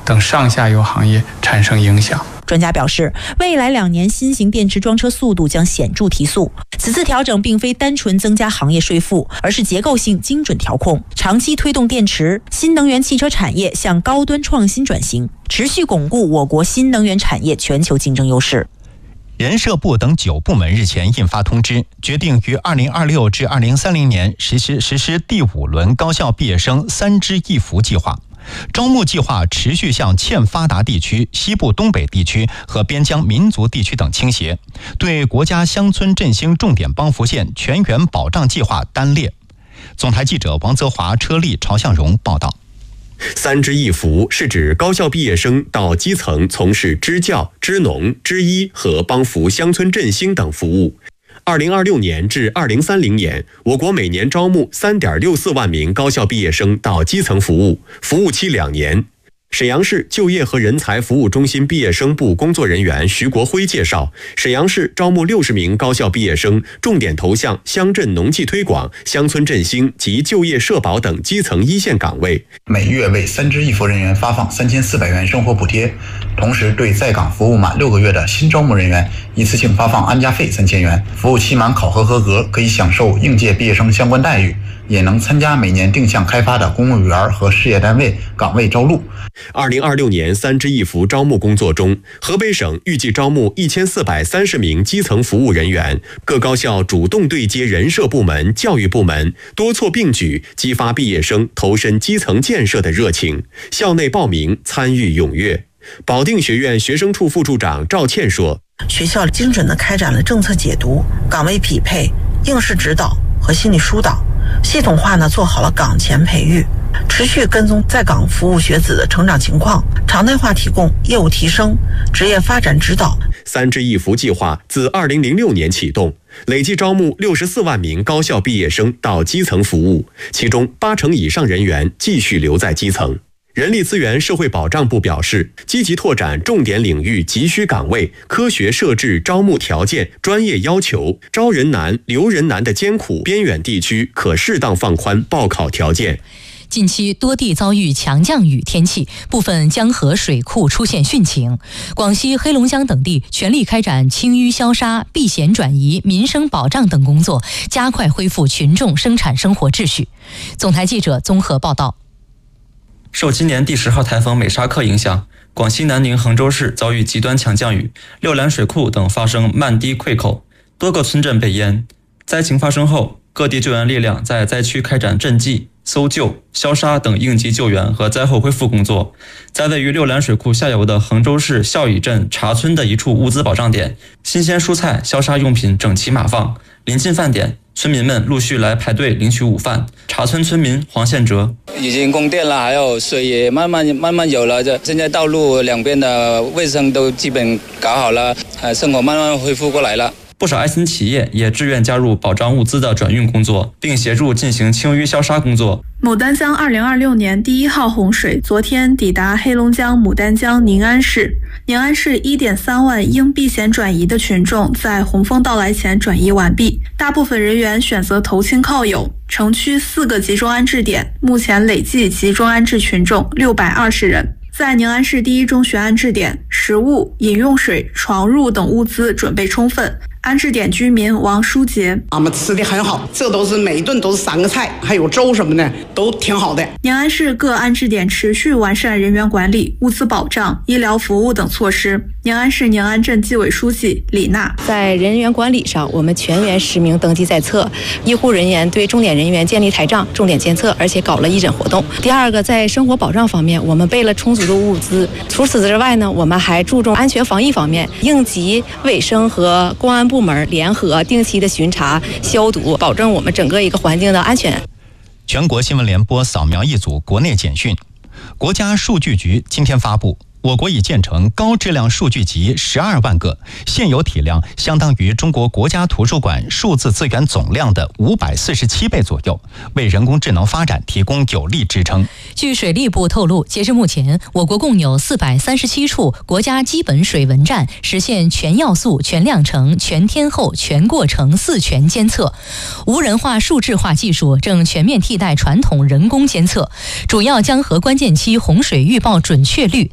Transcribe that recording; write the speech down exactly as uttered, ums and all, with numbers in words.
等上下游行业产生影响。 专家表示，未来两年新型电池装车速度将显著提速。此次调整并非单纯增加行业税负，而是结构性精准调控，长期推动电池、新能源汽车产业向高端创新转型，持续巩固我国新能源产业全球竞争优势。 人社部等九部门日前印发通知，决定于二零二六至二零三零年实施实施第五轮高校毕业生三支一扶计划。招募计划持续向欠发达地区、西部东北地区和边疆民族地区等倾斜，对国家乡村振兴重点帮扶县全员保障计划单列。总台记者王泽华、车丽、朝向荣报道。 三支一扶是指高校毕业生到基层从事支教、支农、支医和帮扶乡村振兴等服务。二零二六年至二零三零年，我国每年招募 三点六四万名高校毕业生到基层服务，服务期两年。沈阳市就业和人才服务中心毕业生部工作人员徐国辉介绍，沈阳市招募六十名高校毕业生，重点投向乡镇农技推广、乡村振兴及就业社保等基层一线岗位。 每月为三支一扶人员发放三千四百元生活补贴，同时对在岗服务满六个月的新招募人员一次性发放安家费三千元，服务期满考核合格可以享受应届毕业生相关待遇，也能参加每年定向开发的公务员和事业单位岗位招录。 二零二六年三支一扶招募工作中，河北省预计招募一千四百三十名基层服务人员，各高校主动对接人社部门、教育部门，多措并举，激发毕业生投身基层建设的热情，校内报名参与踊跃。保定学院学生处副处长赵倩说， 学校精准地开展了政策解读、岗位匹配、应试指导和心理疏导，系统化呢做好了岗前培育，持续跟踪在岗服务学子的成长情况，常态化提供业务提升、职业发展指导。 三支一扶计划自二零零六年启动，累计招募六十四万名高校毕业生到基层服务，其中八成以上人员继续留在基层。人力资源社会保障部表示，积极拓展重点领域急需岗位，科学设置招募条件、专业要求，招人难、留人难的艰苦边远地区可适当放宽报考条件。 近期多地遭遇强降雨天气，部分江河水库出现汛情。广西、黑龙江等地全力开展清淤消杀、避险转移、民生保障等工作，加快恢复群众生产生活秩序。总台记者综合报道。 受今年第十号台风美沙克影响，广西南宁、衡州市遭遇极端强降雨，六兰水库等发生漫堤溃口，多个村镇被淹。灾情发生后，各地救援力量在灾区开展赈济、搜救、消杀等应急救援和灾后恢复工作。在位于六兰水库下游的衡州市孝乙镇茶村的一处物资保障点，新鲜蔬菜、消杀用品整齐码放。临近饭点，村民们陆续来排队领取午饭。茶村村民黄宪哲， 已经供电了，还有水也慢慢慢慢有了，这现在道路两边的卫生都基本搞好了，生活慢慢恢复过来了。 不少爱心企业也志愿加入保障物资的转运工作，并协助进行清淤消杀工作。 牡丹江二零二六年第一号洪水昨天抵达黑龙江牡丹江宁安市。宁安市 一点三万应避险转移的群众在洪峰到来前转移完毕，大部分人员选择投亲靠友。城区四个集中安置点，目前累计集中安置群众六百二十人。在宁安市第一中学安置点，食物、饮用水、床褥等物资准备充分。安置点居民王书杰， 俺们吃的很好，这都是每一顿都是三个菜，还有粥什么的，都挺好的。 宁安市各安置点持续完善人员管理、物资保障、医疗服务等措施。宁安市宁安镇纪委书记李娜， 在人员管理上，我们全员实名登记在册，医护人员对重点人员建立台账，重点监测，而且搞了义诊活动。第二个，在生活保障方面，我们备了充足的物资。除此之外呢，我们还注重安全防疫方面，应急卫生和公安部门联合定期的巡查消毒，保证我们整个一个环境的安全。 全国新闻联播扫描一组国内简讯。国家数据局今天发布，我国已建成高质量数据集十二万个，现有体量相当于中国国家图书馆数字资源总量的五百四十七倍左右，为人工智能发展提供有力支撑。 据水利部透露，截至目前，我国共有四百三十七处国家基本水文站实现全要素、全量程、全天候、全过程四全监测，无人化、数字化技术正全面替代传统人工监测，主要江河关键期洪水预报准确率